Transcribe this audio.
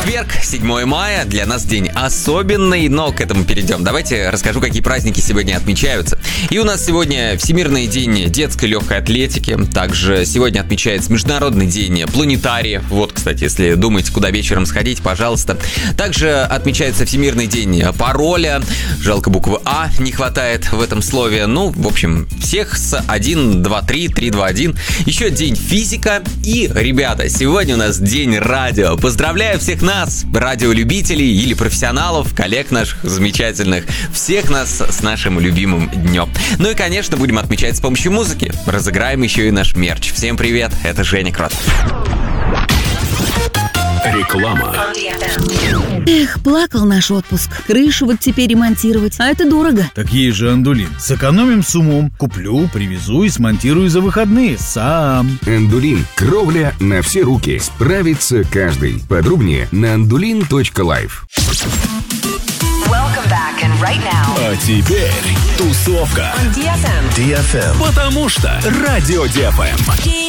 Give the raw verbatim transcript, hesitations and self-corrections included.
Четверг, седьмое мая, для нас день особенный, но к этому перейдем. Давайте расскажу, какие праздники сегодня отмечаются. И у нас сегодня Всемирный день детской легкой атлетики. Также сегодня отмечается Международный день планетария. Вот, кстати, если думаете, куда вечером сходить, пожалуйста. Также отмечается Всемирный день пароля. Жалко, буквы А не хватает в этом слове. Ну, в общем, всех с один, два, три, три, два, один. Еще день физика. И, ребята, сегодня у нас день радио. Поздравляю всех нас, радиолюбителей или профессионалов, коллег наших замечательных. Всех нас с нашим любимым днем. Ну и, конечно, будем отмечать с помощью музыки. Разыграем еще и наш мерч. Всем привет, это Женя Крот. Реклама. Эх, плакал наш отпуск. Крышу вот теперь ремонтировать, а это дорого. Так есть же Эндулин. Сэкономим с умом. Куплю, привезу и смонтирую за выходные сам. Эндулин. Кровля на все руки. Справится каждый. Подробнее на эндулин точка лайф. Right now. А теперь тусовка. On ди эф эм. ди эф эм. Потому что Радио ди эф эм.